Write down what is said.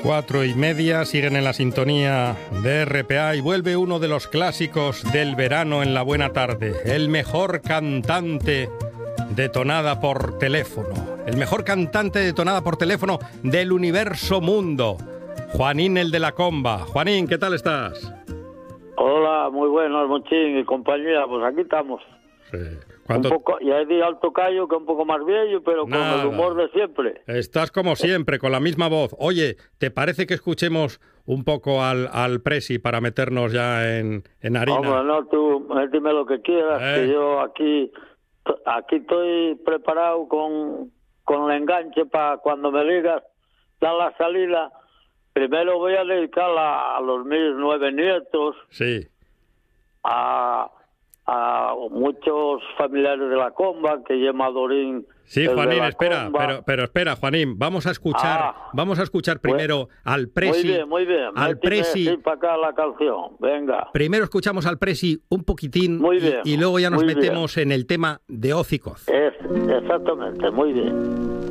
4:30, siguen en la sintonía de RPA y vuelve uno de los clásicos del verano en la buena tarde, el mejor cantante de tonada por teléfono, el mejor cantante de tonada por teléfono del universo mundo, Juanín el de la Comba. Juanín, ¿qué tal estás? Hola, muy buenas, Monchín y compañía, pues aquí estamos. Sí. Un poco, y hay día alto callo que un poco más viejo, pero con el humor de siempre. Estás como siempre, con la misma voz. Oye, ¿te parece que escuchemos un poco al Presi para meternos ya en harina? Hombre, no, tú dime lo que quieras, que yo aquí estoy preparado con el enganche para cuando me digas, da la salida. Primero voy a dedicarla a los mis 9 nietos. Sí. A muchos familiares de la Comba, que llama Dorín. Sí, Juanín, espera, pero espera, Juanín, vamos a escuchar primero al Presi. Muy bien, al Presi. para acá la canción, venga. Primero escuchamos al Presi un poquitín muy bien, y luego ya nos metemos en el tema de Ocicoz. Exactamente, muy bien.